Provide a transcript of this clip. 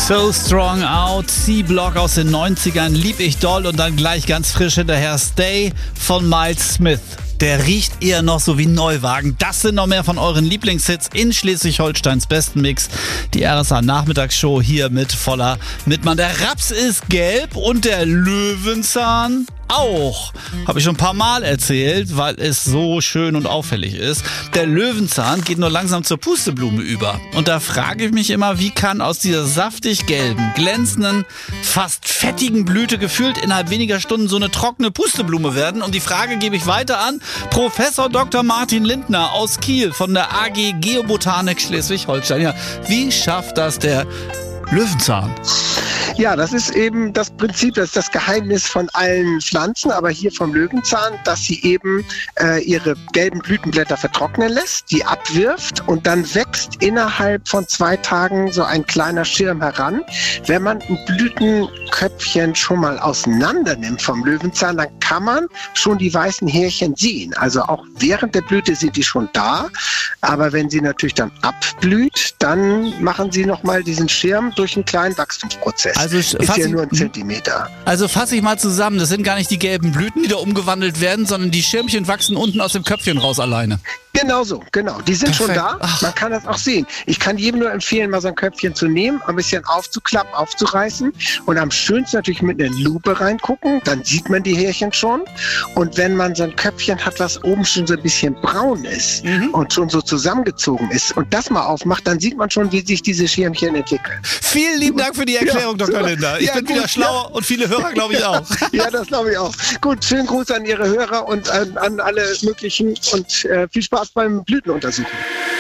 So Strong Out, C-Block aus den 90ern, lieb ich doll und dann gleich ganz frisch hinterher Stay von Miles Smith. Der riecht eher noch so wie ein Neuwagen. Das sind noch mehr von euren Lieblingshits in Schleswig-Holsteins besten Mix. Die RSA-Nachmittagsshow hier mit voller Mitmann. Der Raps ist gelb und der Löwenzahn auch. Habe ich schon ein paar Mal erzählt, weil es so schön und auffällig ist. Der Löwenzahn geht nur langsam zur Pusteblume über. Und da frage ich mich immer, wie kann aus dieser saftig gelben, glänzenden, fast fettigen Blüte gefühlt innerhalb weniger Stunden so eine trockene Pusteblume werden? Und die Frage gebe ich weiter an Professor Dr. Martin Lindner aus Kiel von der AG Geobotanik Schleswig-Holstein. Ja, wie schafft das der Löwenzahn? Ja, das ist eben das Prinzip, das ist das Geheimnis von allen Pflanzen, aber hier vom Löwenzahn, dass sie eben ihre gelben Blütenblätter vertrocknen lässt, die abwirft und dann wächst innerhalb von 2 Tagen so ein kleiner Schirm heran. Wenn man ein Blütenköpfchen schon mal auseinander nimmt vom Löwenzahn, dann kann man schon die weißen Härchen sehen. Also auch während der Blüte sind die schon da, aber wenn sie natürlich dann abblüht, dann machen sie nochmal diesen Schirm durch einen kleinen Wachstumsprozess. Also ist ja nur 1 Zentimeter. Also fasse ich mal zusammen, das sind gar nicht die gelben Blüten, die da umgewandelt werden, sondern die Schirmchen wachsen unten aus dem Köpfchen raus alleine. Genau so, genau. Die sind Perfekt. Schon da. Man kann das auch sehen. Ich kann jedem nur empfehlen, mal so ein Köpfchen zu nehmen, ein bisschen aufzuklappen, aufzureißen und am schönsten natürlich mit einer Lupe reingucken. Dann sieht man die Härchen schon. Und wenn man so ein Köpfchen hat, was oben schon so ein bisschen braun ist und schon so zusammengezogen ist und das mal aufmacht, dann sieht man schon, wie sich diese Schirmchen entwickeln. Vielen lieben Dank für die Erklärung, Dr. Lindner. Ich bin gut, wieder schlauer und viele Hörer, glaube ich, auch. Ja, das glaube ich auch. Gut, schönen Gruß an Ihre Hörer und an alle möglichen und viel Spaß beim Blütenuntersuchen.